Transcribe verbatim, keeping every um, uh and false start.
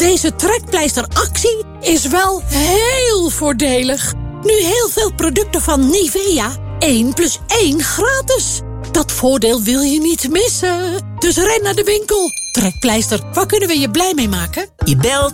Deze trekpleisteractie is wel heel voordelig. Nu heel veel producten van Nivea. één plus één gratis. Dat voordeel wil je niet missen. Dus ren naar de winkel. Trekpleister, waar kunnen we je blij mee maken? Je belt